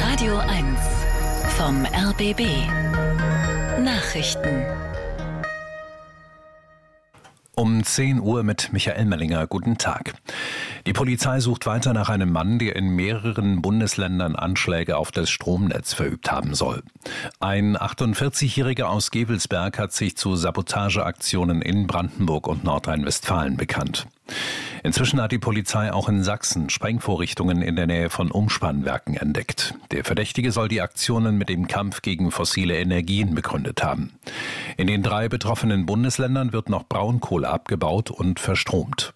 Radio 1 vom RBB Nachrichten. Um 10 Uhr mit Michael Mellinger. Guten Tag. Die Polizei sucht weiter nach einem Mann, der in mehreren Bundesländern Anschläge auf das Stromnetz verübt haben soll. Ein 48-Jähriger aus Gevelsberg hat sich zu Sabotageaktionen in Brandenburg und Nordrhein-Westfalen bekannt. Inzwischen hat die Polizei auch in Sachsen Sprengvorrichtungen in der Nähe von Umspannwerken entdeckt. Der Verdächtige soll die Aktionen mit dem Kampf gegen fossile Energien begründet haben. In den 3 betroffenen Bundesländern wird noch Braunkohle abgebaut und verstromt.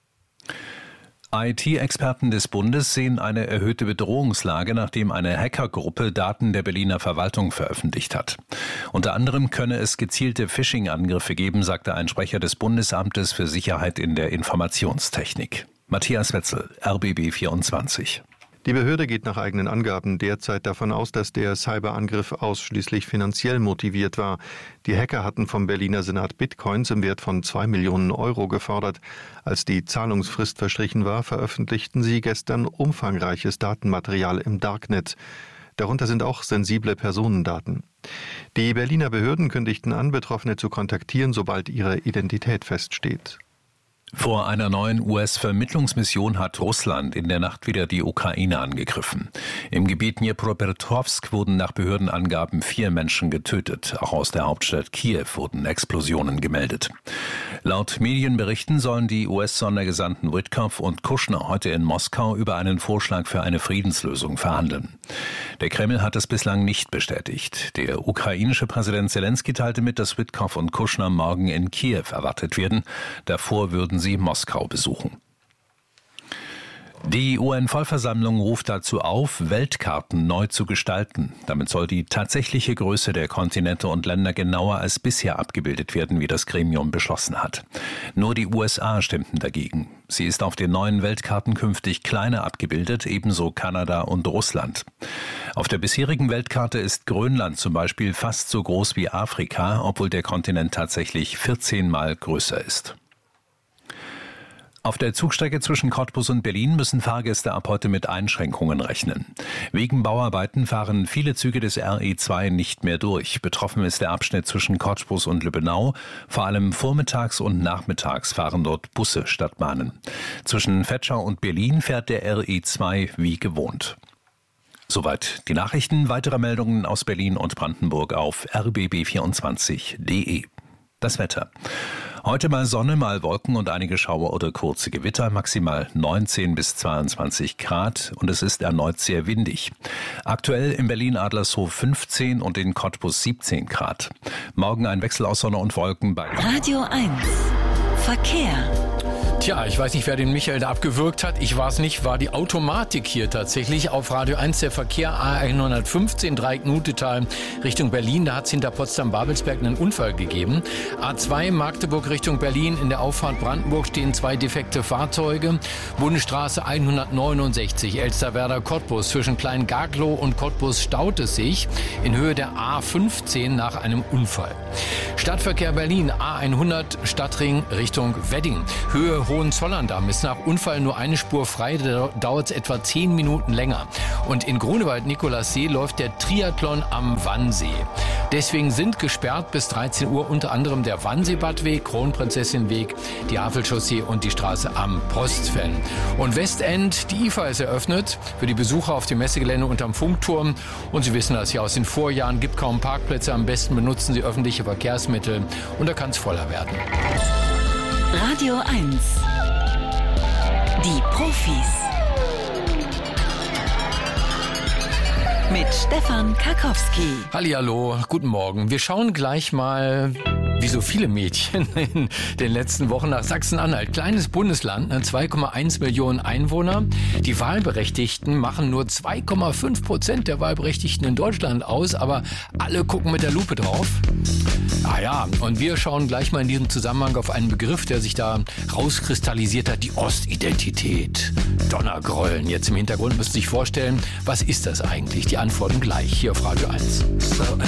IT-Experten des Bundes sehen eine erhöhte Bedrohungslage, nachdem eine Hackergruppe Daten der Berliner Verwaltung veröffentlicht hat. Unter anderem könne es gezielte Phishing-Angriffe geben, sagte ein Sprecher des Bundesamtes für Sicherheit in der Informationstechnik. Matthias Wetzel, RBB 24. Die Behörde geht nach eigenen Angaben derzeit davon aus, dass der Cyberangriff ausschließlich finanziell motiviert war. Die Hacker hatten vom Berliner Senat Bitcoins im Wert von 2 Millionen Euro gefordert. Als die Zahlungsfrist verstrichen war, veröffentlichten sie gestern umfangreiches Datenmaterial im Darknet. Darunter sind auch sensible Personendaten. Die Berliner Behörden kündigten an, Betroffene zu kontaktieren, sobald ihre Identität feststeht. Vor einer neuen US-Vermittlungsmission hat Russland in der Nacht wieder die Ukraine angegriffen. Im Gebiet Dnipropetrovsk wurden nach Behördenangaben 4 Menschen getötet. Auch aus der Hauptstadt Kiew wurden Explosionen gemeldet. Laut Medienberichten sollen die US-Sondergesandten Witkoff und Kushner heute in Moskau über einen Vorschlag für eine Friedenslösung verhandeln. Der Kreml hat es bislang nicht bestätigt. Der ukrainische Präsident Zelensky teilte mit, dass Witkoff und Kushner morgen in Kiew erwartet werden. Davor würden sie Moskau besuchen. Die UN-Vollversammlung ruft dazu auf, Weltkarten neu zu gestalten. Damit soll die tatsächliche Größe der Kontinente und Länder genauer als bisher abgebildet werden, wie das Gremium beschlossen hat. Nur die USA stimmten dagegen. Sie ist auf den neuen Weltkarten künftig kleiner abgebildet, ebenso Kanada und Russland. Auf der bisherigen Weltkarte ist Grönland zum Beispiel fast so groß wie Afrika, obwohl der Kontinent tatsächlich 14-mal größer ist. Auf der Zugstrecke zwischen Cottbus und Berlin müssen Fahrgäste ab heute mit Einschränkungen rechnen. Wegen Bauarbeiten fahren viele Züge des RE2 nicht mehr durch. Betroffen ist der Abschnitt zwischen Cottbus und Lübbenau. Vor allem vormittags und nachmittags fahren dort Busse statt Bahnen. Zwischen Vetschau und Berlin fährt der RE2 wie gewohnt. Soweit die Nachrichten. Weitere Meldungen aus Berlin und Brandenburg auf rbb24.de. Das Wetter. Heute mal Sonne, mal Wolken und einige Schauer oder kurze Gewitter, maximal 19 bis 22 Grad und es ist erneut sehr windig. Aktuell in Berlin-Adlershof 15 und in Cottbus 17 Grad. Morgen ein Wechsel aus Sonne und Wolken bei Radio 1 Verkehr. Tja, ich weiß nicht, wer den Michael da abgewürgt hat. Ich war es nicht, war die Automatik hier tatsächlich. Auf Radio 1 der Verkehr A115 Dreieck-Nutetal Richtung Berlin. Da hat es hinter Potsdam-Babelsberg einen Unfall gegeben. A2 Magdeburg Richtung Berlin. In der Auffahrt Brandenburg stehen 2 defekte Fahrzeuge. Bundesstraße 169 Elsterwerda-Cottbus. Zwischen Klein-Gaglow und Cottbus staut es sich in Höhe der A15 nach einem Unfall. Stadtverkehr Berlin A100 Stadtring Richtung Wedding. Höhe Hohenzollern-Damm ist nach Unfall nur eine Spur frei, da dauert es etwa 10 Minuten länger. Und in Grunewald-Nikolassee läuft der Triathlon am Wannsee. Deswegen sind gesperrt bis 13 Uhr unter anderem der Wannseebadweg, Kronprinzessinweg, die Havelchaussee und die Straße am Postfen. Und Westend, die IFA ist eröffnet für die Besucher auf dem Messegelände unterm Funkturm. Und Sie wissen das ja aus den Vorjahren, gibt kaum Parkplätze, am besten benutzen Sie öffentliche Verkehrsmittel und da kann es voller werden. Radio 1 Die Profis mit Stefan Karkowski. Hallihallo, guten Morgen. Wir schauen gleich mal, wie so viele Mädchen in den letzten Wochen nach Sachsen-Anhalt. Kleines Bundesland, 2,1 Millionen Einwohner. Die Wahlberechtigten machen nur 2,5% der Wahlberechtigten in Deutschland aus, aber alle gucken mit der Lupe drauf. Ah ja, und wir schauen gleich mal in diesem Zusammenhang auf einen Begriff, der sich da rauskristallisiert hat, die Ostidentität. Donnergrollen. Jetzt im Hintergrund müsst ihr sich vorstellen, was ist das eigentlich? Die Antworten gleich hier auf Radio 1.